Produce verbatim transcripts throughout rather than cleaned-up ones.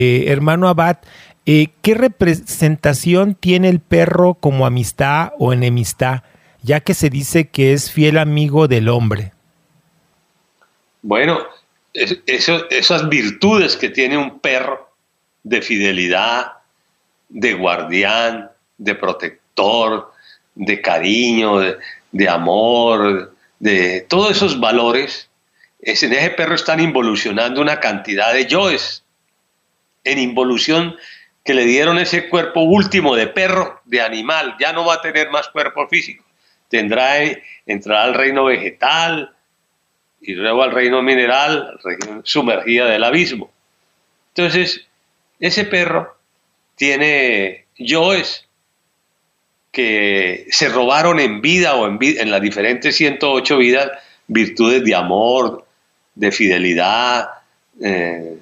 Eh, hermano Abad, eh, ¿qué representación tiene el perro como amistad o enemistad, ya que se dice que es fiel amigo del hombre? Bueno, es, eso, esas virtudes que tiene un perro de fidelidad, de guardián, de protector, de cariño, de, de amor, de todos esos valores, es, en ese perro están involucionando una cantidad de yoes en involución que le dieron ese cuerpo último de perro, de animal. Ya no va a tener más cuerpo físico. Tendrá, entrará al reino vegetal y luego al reino mineral, región sumergida del abismo. Entonces, ese perro tiene yoes que se robaron en vida o en, vida, en las diferentes ciento ocho vidas virtudes de amor, de fidelidad, eh,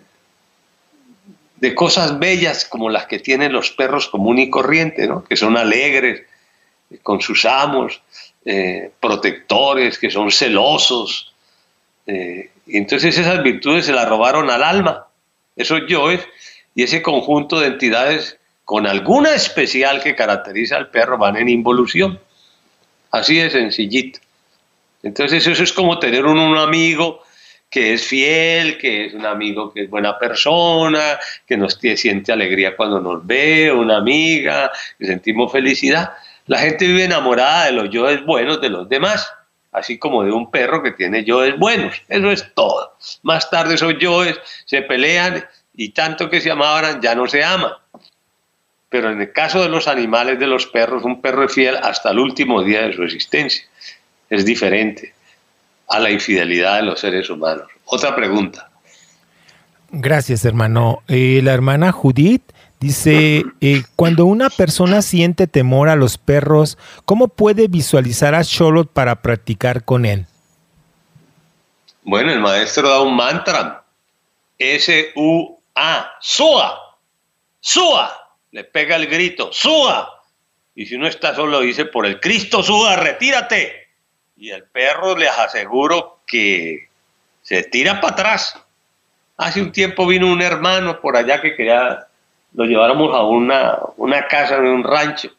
de cosas bellas como las que tienen los perros común y corriente, ¿no? Que son alegres con sus amos, eh, protectores, que son celosos. Eh, y entonces esas virtudes se las robaron al alma, esos yoes, y ese conjunto de entidades con alguna especial que caracteriza al perro van en involución. Así de sencillito. Entonces eso es como tener un, un amigo que es fiel, que es un amigo que es buena persona, que nos siente alegría cuando nos ve, una amiga, que sentimos felicidad. La gente vive enamorada de los yoes buenos de los demás, así como de un perro que tiene yoes buenos. Eso es todo. Más tarde esos yoes se pelean y tanto que se amaban ya no se aman. Pero en el caso de los animales, de los perros, un perro es fiel hasta el último día de su existencia. Es diferente a la infidelidad de los seres humanos. Otra pregunta. Gracias, hermano. Eh, la hermana Judith dice, eh, cuando una persona siente temor a los perros, ¿cómo puede visualizar a Xolotl para practicar con él? Bueno, el maestro da un mantra. S U A. Sua. Sua. Le pega el grito. Sua. Y si uno está solo, dice, por el Cristo Sua, retírate. Y el perro, les aseguro que se tira para atrás. Hace un tiempo vino un hermano por allá que quería, lo lleváramos a una, una casa en un rancho.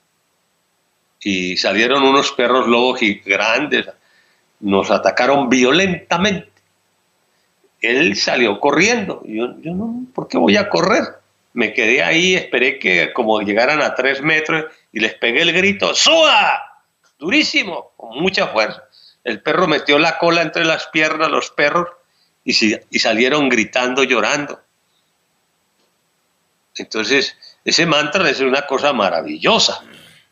Y salieron unos perros lobos grandes, nos atacaron violentamente. Él salió corriendo. Y yo, yo no, ¿por qué voy a correr? Me quedé ahí, esperé que como llegaran a tres metros y les pegué el grito, ¡Sua! Durísimo, con mucha fuerza. El perro metió la cola entre las piernas, los perros, y, si, y salieron gritando, llorando. Entonces, ese mantra es una cosa maravillosa.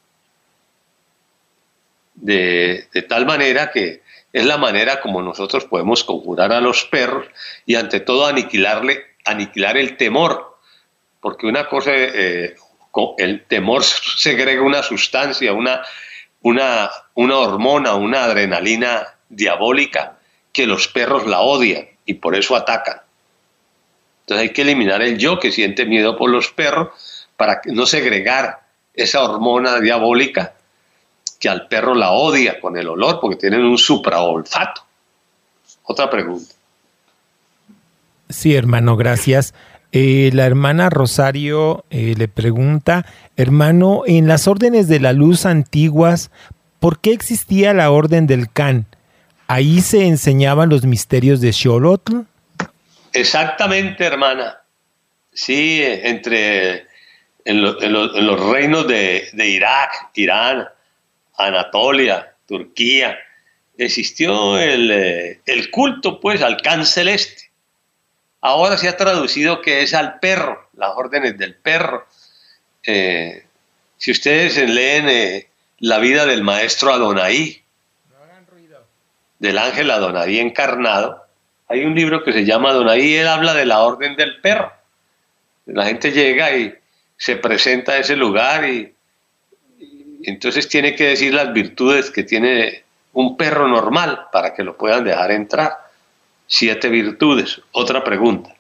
De, de tal manera que es la manera como nosotros podemos conjurar a los perros y ante todo aniquilarle, aniquilar el temor. Porque una cosa, eh, el temor segrega una sustancia, una... Una, una hormona, una adrenalina diabólica que los perros la odian y por eso atacan. Entonces hay que eliminar el yo que siente miedo por los perros para no segregar esa hormona diabólica que al perro la odia con el olor porque tienen un supraolfato. Otra pregunta. Sí, hermano, gracias. Eh, la hermana Rosario eh, le pregunta, hermano, en las órdenes de la luz antiguas, ¿por qué existía la orden del Can? ¿Ahí se enseñaban los misterios de Xolotl? Exactamente, hermana. Sí, entre en, lo, en, lo, en los reinos de, de Irak, Irán, Anatolia, Turquía, existió el, el culto pues al Can celeste. Ahora se ha traducido que es al perro, las órdenes del perro. Eh, si ustedes leen eh, la vida del maestro Adonai, del ángel Adonai encarnado, hay un libro que se llama Adonai y él habla de la orden del perro. La gente llega y se presenta a ese lugar y, y entonces tiene que decir las virtudes que tiene un perro normal para que lo puedan dejar entrar. Siete virtudes. Otra pregunta.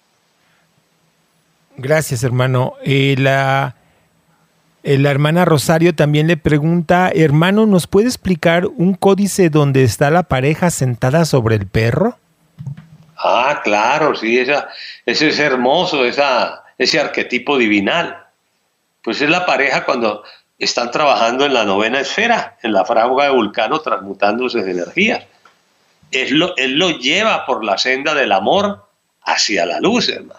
Gracias, hermano. Eh, la, eh, la hermana Rosario también le pregunta, hermano, ¿nos puede explicar un códice donde está la pareja sentada sobre el perro? Ah, claro, sí, esa, ese es hermoso, esa, ese arquetipo divinal. Pues es la pareja cuando están trabajando en la novena esfera, en la fragua de Vulcano, transmutándose en energías. Él lo, él lo lleva por la senda del amor hacia la luz, hermano.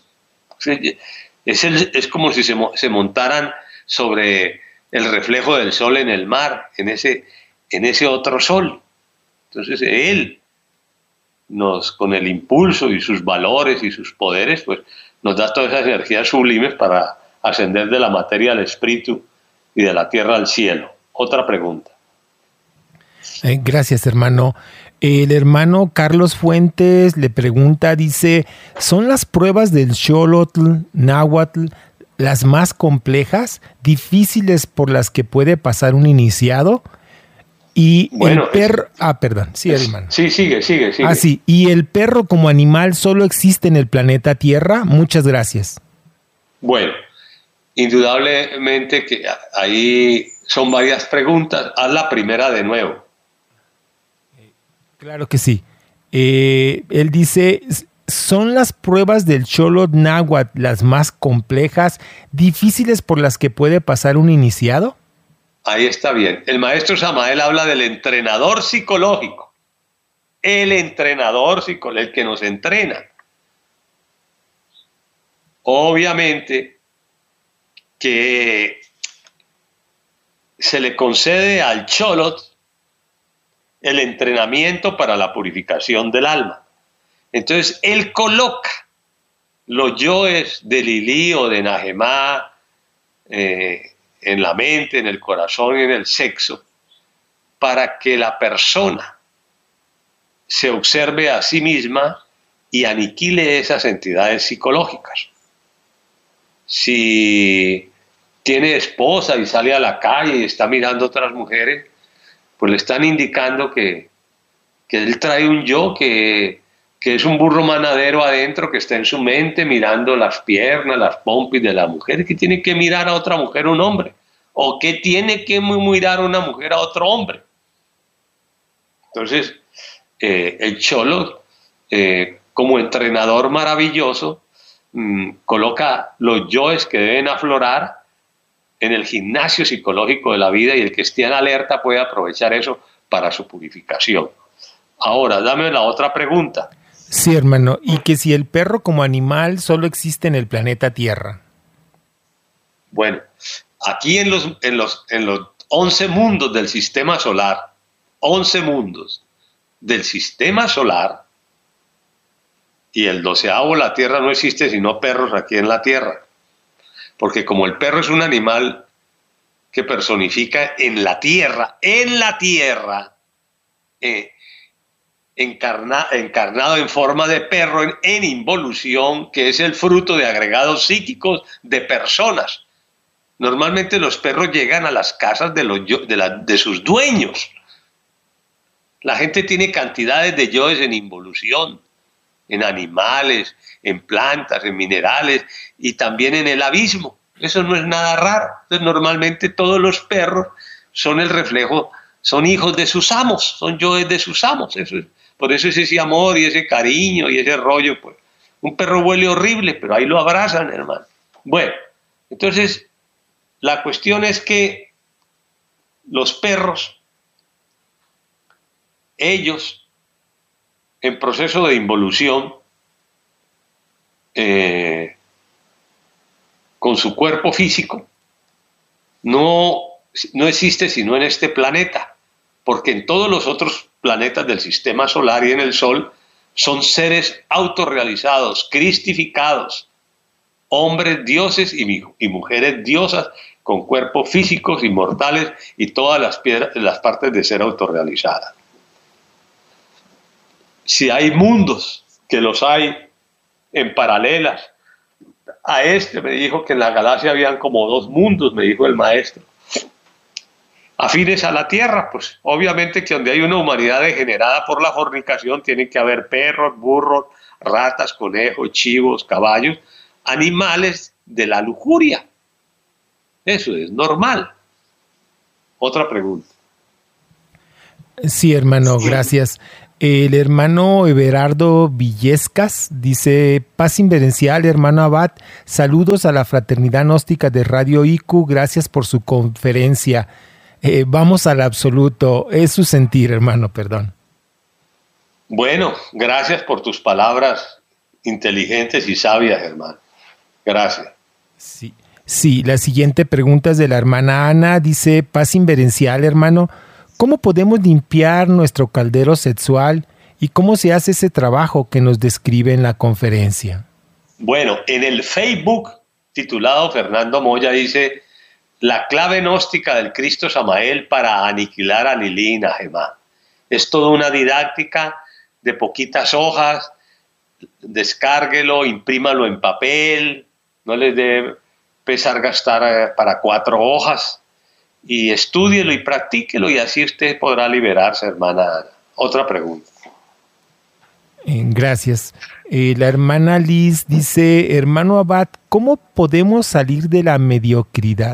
Es, el, es como si se, se montaran sobre el reflejo del sol en el mar, en ese, en ese otro sol. Entonces él nos, con el impulso y sus valores y sus poderes, pues nos da todas esas energías sublimes para ascender de la materia al espíritu y de la tierra al cielo. Otra pregunta. Eh, gracias, hermano. El hermano Carlos Fuentes le pregunta, dice, ¿son las pruebas del Xolotl, Náhuatl, las más complejas, difíciles por las que puede pasar un iniciado? Y bueno, el perro... Es, ah, perdón. Sí, es, hermano. Sí, sigue, sigue, sigue. Ah, sí. ¿Y el perro como animal solo existe en el planeta Tierra? Muchas gracias. Bueno, indudablemente que ahí son varias preguntas. Haz la primera de nuevo. Claro que sí. Eh, él dice, ¿son las pruebas del Xolotl Náhuatl las más complejas, difíciles por las que puede pasar un iniciado? Ahí está bien. El maestro Samael habla del entrenador psicológico. El entrenador psicológico, el que nos entrena. Obviamente que se le concede al Xolotl el entrenamiento para la purificación del alma. Entonces, él coloca los yoes de Lilí o de Najemá eh, en la mente, en el corazón y en el sexo, para que la persona se observe a sí misma y aniquile esas entidades psicológicas. Si tiene esposa y sale a la calle y está mirando a otras mujeres, pues le están indicando que, que él trae un yo que, que es un burro manadero adentro, que está en su mente mirando las piernas, las pompis de la mujer, que tiene que mirar a otra mujer un hombre, o que tiene que mirar a una mujer a otro hombre. Entonces, eh, el Xolotl, eh, como entrenador maravilloso, mmm, coloca los yoes que deben aflorar en el gimnasio psicológico de la vida, y el que esté en alerta puede aprovechar eso para su purificación. Ahora, dame la otra pregunta. Sí, hermano, y que si el perro como animal solo existe en el planeta Tierra. Bueno, aquí en los, en los, en los once mundos del sistema solar, once mundos del sistema solar, y el doceavo, la Tierra, no existe sino perros aquí en la Tierra. Porque como el perro es un animal que personifica en la tierra, en la tierra, eh, encarna, encarnado en forma de perro, en, en involución, que es el fruto de agregados psíquicos de personas. Normalmente los perros llegan a las casas de, los, de, la, de sus dueños. La gente tiene cantidades de yoes en involución, en animales, en plantas, en minerales y también en el abismo. Eso no es nada raro. Entonces, normalmente todos los perros son el reflejo, son hijos de sus amos, son yoes de sus amos. Eso es, por eso es ese amor y ese cariño y ese rollo. Pues. Un perro huele horrible, pero ahí lo abrazan, hermano. Bueno, entonces la cuestión es que los perros, ellos, en proceso de involución, Eh, con su cuerpo físico, no, no existe sino en este planeta, porque en todos los otros planetas del sistema solar y en el Sol son seres autorrealizados, cristificados, hombres dioses y, y mujeres diosas con cuerpos físicos inmortales y todas las, piedras, las partes de ser autorrealizadas. Si hay mundos, que los hay en paralelas a este, me dijo que en la galaxia habían como dos mundos, me dijo el maestro, afines a la Tierra, pues obviamente que donde hay una humanidad degenerada por la fornicación tiene que haber perros, burros, ratas, conejos, chivos, caballos, animales de la lujuria. Eso es normal. Otra pregunta. Sí, hermano, gracias. El hermano Everardo Villescas dice: paz inverencial, hermano Abad, saludos a la Fraternidad Gnóstica de Radio I Q, gracias por su conferencia. Eh, vamos al absoluto, es su sentir, hermano, perdón. Bueno, gracias por tus palabras inteligentes y sabias, hermano. Gracias. Sí, sí, la siguiente pregunta es de la hermana Ana, dice: paz inverencial, hermano, ¿cómo podemos limpiar nuestro caldero sexual y cómo se hace ese trabajo que nos describe en la conferencia? Bueno, en el Facebook titulado Fernando Moya dice: la clave gnóstica del Cristo Samael para aniquilar a Lilí y Najemá. Es toda una didáctica de poquitas hojas, descárguelo, imprímalo en papel, no les debe pesar gastar para cuatro hojas. Y estúdielo y practíquelo y así usted podrá liberarse, hermana Ana. Otra pregunta. Eh, gracias. Eh, la hermana Liz dice: hermano Abad, ¿cómo podemos salir de la mediocridad?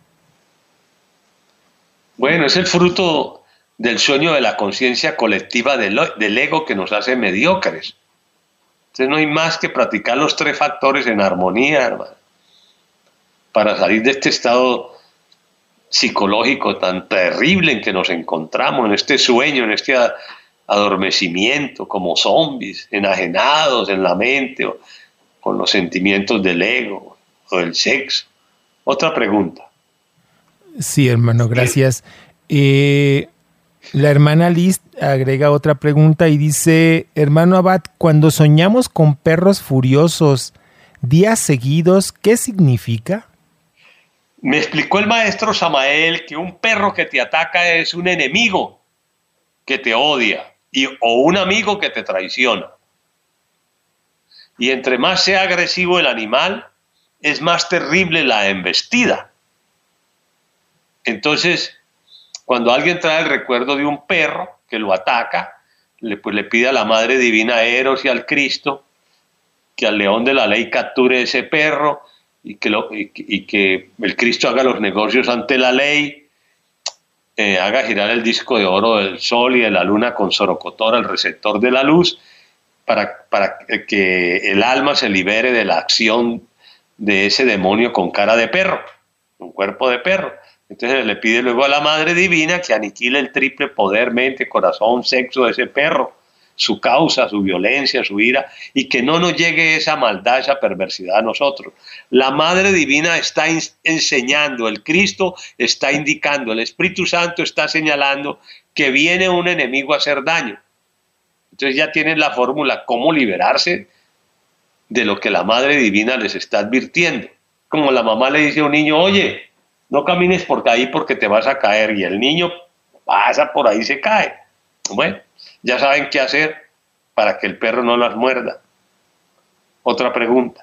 Bueno, es el fruto del sueño de la conciencia colectiva del, del ego que nos hace mediocres. Entonces no hay más que practicar los tres factores en armonía, hermano, para salir de este estado psicológico tan terrible en que nos encontramos, en este sueño, en este adormecimiento, como zombies, enajenados en la mente, o con los sentimientos del ego o del sexo. Otra pregunta. Sí, hermano, gracias. Eh, la hermana Liz agrega otra pregunta y dice: hermano Abad, cuando soñamos con perros furiosos días seguidos, ¿qué significa? Me explicó el maestro Samael que un perro que te ataca es un enemigo que te odia y, o un amigo que te traiciona. Y entre más sea agresivo el animal, es más terrible la embestida. Entonces, cuando alguien trae el recuerdo de un perro que lo ataca, le, pues le pide a la Madre Divina Eros y al Cristo que al león de la ley capture ese perro, y que, lo, y, y que el Cristo haga los negocios ante la ley, eh, haga girar el disco de oro del sol y de la luna con Sorocotora, el receptor de la luz, para, para que el alma se libere de la acción de ese demonio con cara de perro, un cuerpo de perro. Entonces le pide luego a la Madre Divina que aniquile el triple poder, mente, corazón, sexo de ese perro, su causa, su violencia, su ira, y que no nos llegue esa maldad, esa perversidad a nosotros. La Madre Divina está enseñando, el Cristo está indicando, el Espíritu Santo está señalando que viene un enemigo a hacer daño. Entonces ya tienen la fórmula cómo liberarse de lo que la Madre Divina les está advirtiendo. Como la mamá le dice a un niño: oye, no camines por ahí porque te vas a caer, y el niño pasa por ahí y se cae. Bueno, ya saben qué hacer para que el perro no las muerda. Otra pregunta.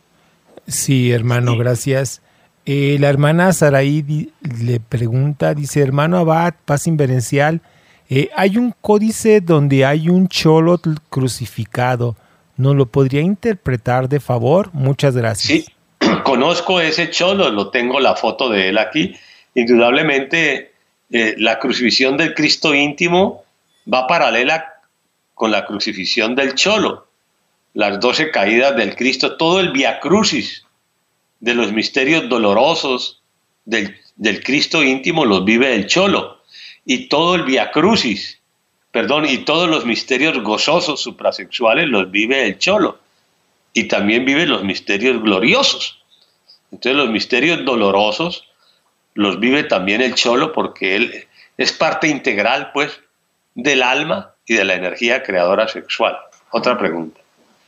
Sí, hermano, gracias. Eh, la hermana Saraí di, le pregunta, dice: hermano Abad, paz inverencial, eh, hay un códice donde hay un cholotl crucificado. ¿Nos lo podría interpretar de favor? Muchas gracias. Sí, conozco ese cholo, lo tengo la foto de él aquí. Indudablemente, eh, la crucifixión del Cristo íntimo va paralela con la crucifixión del cholo, las doce caídas del Cristo, todo el Via Crucis de los misterios dolorosos del, del Cristo íntimo los vive el cholo, y todo el Via Crucis, perdón, y todos los misterios gozosos suprasexuales los vive el cholo, y también vive los misterios gloriosos. Entonces los misterios dolorosos los vive también el cholo, porque él es parte integral, pues, del alma y de la energía creadora sexual. Otra pregunta.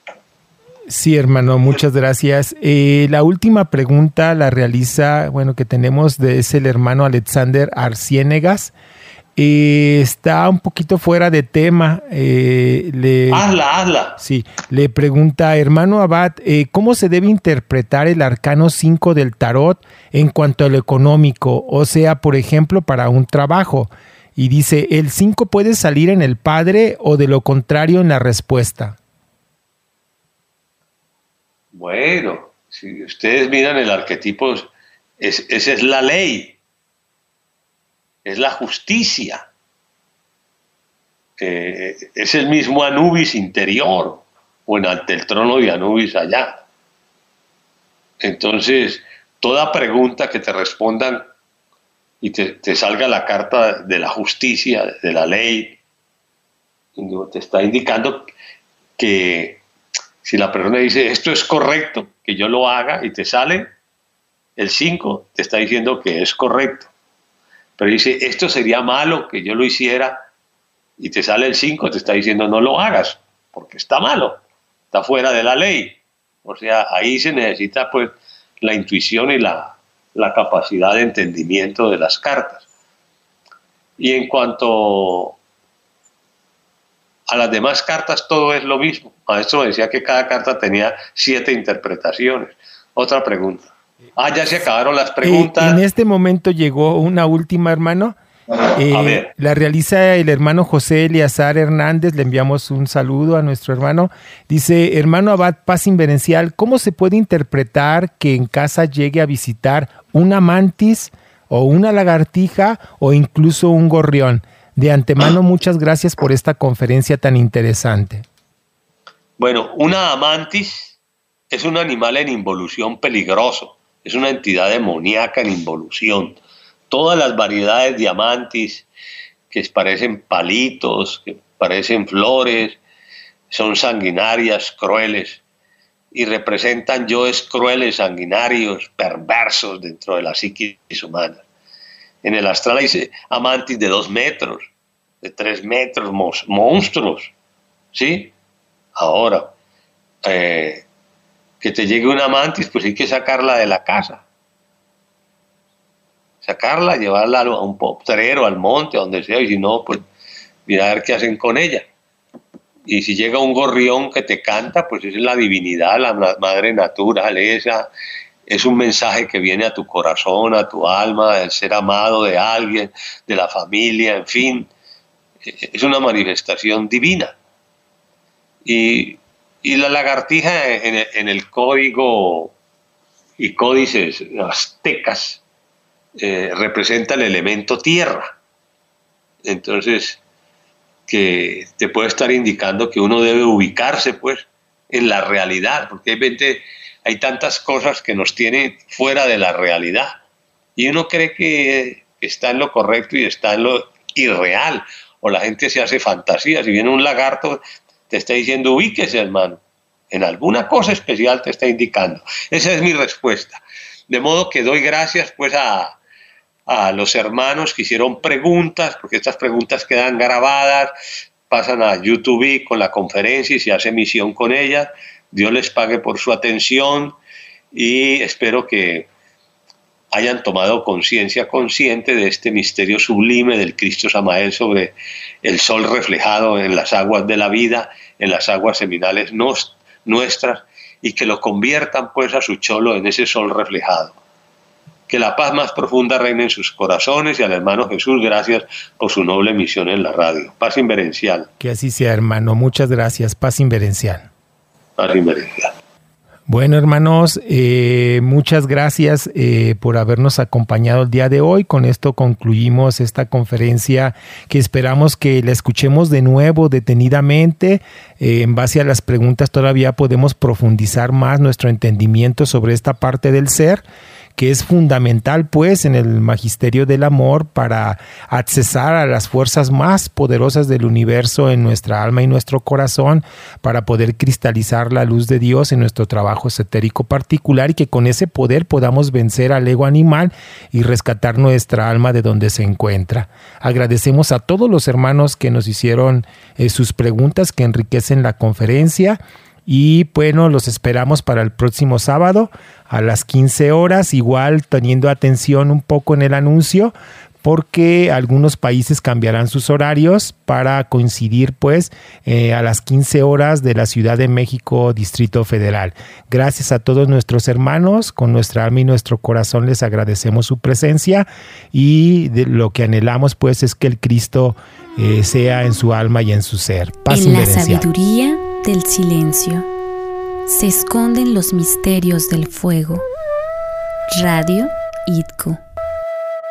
Sí, hermano, muchas gracias. Eh, la última pregunta la realiza, bueno, que tenemos de, es el hermano Alexander Arciénegas. Eh, está un poquito fuera de tema. Eh, le, hazla, hazla. Sí, le pregunta: hermano Abad, eh, ¿cómo se debe interpretar el arcano cinco del tarot en cuanto a lo económico? O sea, por ejemplo, para un trabajo. Y dice: ¿el cinco puede salir en el padre o de lo contrario en la respuesta? Bueno, si ustedes miran el arquetipo, es, esa es la ley, es la justicia. eh, es el mismo Anubis interior, o en ante el trono de Anubis allá. Entonces, toda pregunta que te respondan y te, te salga la carta de la justicia, de la ley, te está indicando que si la persona dice esto es correcto, que yo lo haga, y te sale el cinco, te está diciendo que es correcto. Pero dice esto sería malo que yo lo hiciera, y te sale el cinco, te está diciendo no lo hagas, porque está malo, está fuera de la ley. O sea, ahí se necesita pues la intuición y la, la capacidad de entendimiento de las cartas. Y en cuanto a las demás cartas, todo es lo mismo. Maestro decía que cada carta tenía siete interpretaciones. Otra pregunta. Ah, ya se acabaron las preguntas. Eh, en este momento llegó una última, hermano. Eh, a ver. La realiza el hermano José Eliazar Hernández. Le enviamos un saludo a nuestro hermano. Dice: hermano Abad Paz Inverencial, ¿cómo se puede interpretar que en casa llegue a visitar una mantis o una lagartija o incluso un gorrión? De antemano, muchas gracias por esta conferencia tan interesante. Bueno, una amantis es un animal en involución peligroso, es una entidad demoníaca en involución. Todas las variedades de amantis que parecen palitos, que parecen flores, son sanguinarias, crueles, y representan yoes crueles, sanguinarios, perversos dentro de la psiquis humana. En el astral hay amantis de dos metros, de tres metros, monstruos, ¿sí? Ahora, eh, que te llegue una amantis, pues hay que sacarla de la casa. Sacarla, llevarla a un potrero, al monte, a donde sea, y si no, pues mira a ver qué hacen con ella. Y si llega un gorrión que te canta, pues esa es la divinidad, la madre naturaleza. Es un mensaje que viene a tu corazón, a tu alma, del ser amado de alguien, de la familia, en fin. Es una manifestación divina. Y, y la lagartija en el, en el código y códices aztecas eh, representa el elemento tierra. Entonces, que te puede estar indicando que uno debe ubicarse pues en la realidad, porque hay veinte Hay tantas cosas que nos tienen fuera de la realidad y uno cree que está en lo correcto y está en lo irreal, o la gente se hace fantasías. Si viene un lagarto, te está diciendo ubíquese, hermano, en alguna cosa especial te está indicando. Esa es mi respuesta. De modo que doy gracias pues a, a los hermanos que hicieron preguntas, porque estas preguntas quedan grabadas, pasan a YouTube con la conferencia y se hace emisión con ellas. Dios les pague por su atención y espero que hayan tomado conciencia consciente de este misterio sublime del Cristo Samael sobre el sol reflejado en las aguas de la vida, en las aguas seminales nos, nuestras, y que lo conviertan pues a su cholo en ese sol reflejado. Que la paz más profunda reine en sus corazones, y al hermano Jesús, gracias por su noble misión en la radio. Paz inverencial. Que así sea, hermano. Muchas gracias. Paz inverencial. Paz inverencial. Bueno, hermanos, eh, muchas gracias eh, por habernos acompañado el día de hoy. Con esto concluimos esta conferencia que esperamos que la escuchemos de nuevo detenidamente. Eh, en base a las preguntas todavía podemos profundizar más nuestro entendimiento sobre esta parte del ser, que es fundamental pues en el magisterio del amor para accesar a las fuerzas más poderosas del universo en nuestra alma y nuestro corazón, para poder cristalizar la luz de Dios en nuestro trabajo esotérico particular, y que con ese poder podamos vencer al ego animal y rescatar nuestra alma de donde se encuentra. Agradecemos a todos los hermanos que nos hicieron eh, sus preguntas que enriquecen la conferencia. Y bueno, los esperamos para el próximo sábado a las quince horas, igual teniendo atención un poco en el anuncio, porque algunos países cambiarán sus horarios para coincidir pues eh, a las quince horas de la Ciudad de México, Distrito Federal. Gracias a todos nuestros hermanos, con nuestra alma y nuestro corazón les agradecemos su presencia, y de lo que anhelamos pues es que el Cristo eh, sea en su alma y en su ser. Paz en la inverencial. Sabiduría del silencio se esconden los misterios del fuego. Radio I D C O.